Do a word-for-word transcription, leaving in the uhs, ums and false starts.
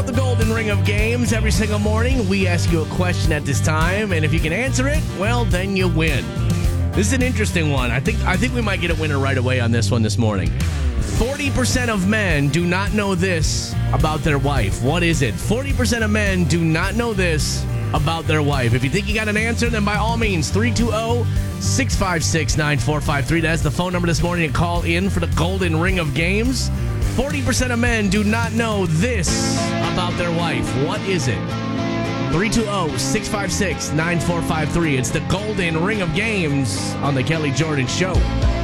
The Golden Ring of Games. Every single morning, we ask you a question at this time, and if you can answer it, well, then you win. This is an interesting one. I think I think we might get a winner right away on this one this morning. forty percent of men do not know this about their wife. What is it? forty percent of men do not know this about their wife. If you think you got an answer, then by all means, three two zero, six five six, nine four five three. That's the phone number this morning to call in for the Golden Ring of Games. forty percent of men do not know this about their wife. What is it? three two zero, six five six, nine four five three. It's the Golden Ring of Games on the Kelly Jordan Show.